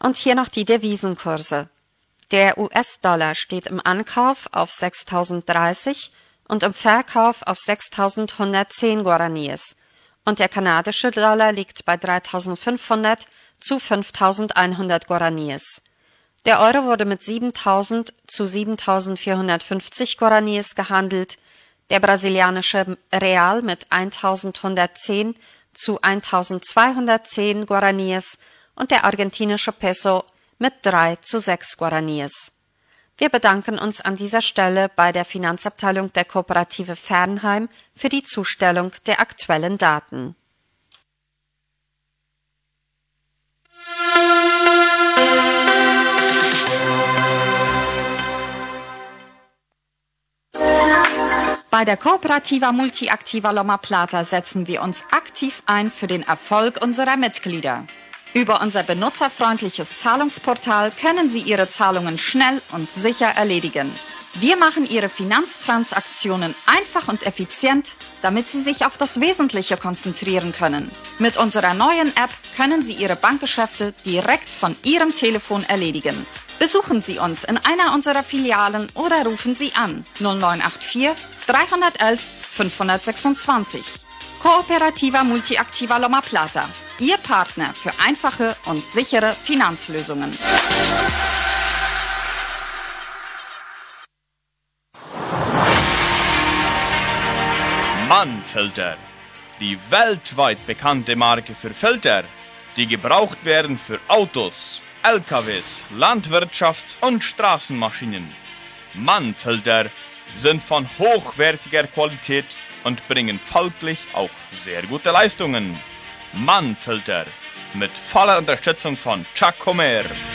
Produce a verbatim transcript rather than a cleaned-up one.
Und hier noch die Devisenkurse. Der U S-Dollar steht im Ankauf auf sechstausenddreißig und im Verkauf auf sechstausendhundertzehn Guaraníes. Und der kanadische Dollar liegt bei dreitausendfünfhundert zu fünftausendeinhundert Guaraníes. Der Euro wurde mit siebentausend zu siebentausendvierhundertfünfzig Guaraníes gehandelt, der brasilianische Real mit eintausendhundertzehn zu eintausendzweihundertzehn Guaraníes und der argentinische Peso mit drei zu sechs Guaraníes. Wir bedanken uns an dieser Stelle bei der Finanzabteilung der Kooperative Fernheim für die Zustellung der aktuellen Daten. Bei der Cooperativa Multiactiva Loma Plata setzen wir uns aktiv ein für den Erfolg unserer Mitglieder. Über unser benutzerfreundliches Zahlungsportal können Sie Ihre Zahlungen schnell und sicher erledigen. Wir machen Ihre Finanztransaktionen einfach und effizient, damit Sie sich auf das Wesentliche konzentrieren können. Mit unserer neuen App können Sie Ihre Bankgeschäfte direkt von Ihrem Telefon erledigen. Besuchen Sie uns in einer unserer Filialen oder rufen Sie an null neun acht vier dreihundertelf fünfhundertsechsundzwanzig. Cooperativa Multiactiva Loma Plata, Ihr Partner für einfache und sichere Finanzlösungen. Mannfilter, die weltweit bekannte Marke für Filter, die gebraucht werden für Autos, L K Ws, Landwirtschafts- und Straßenmaschinen. Mannfilter sind von hochwertiger Qualität und bringen folglich auch sehr gute Leistungen. Mannfilter mit voller Unterstützung von Chuck Comer.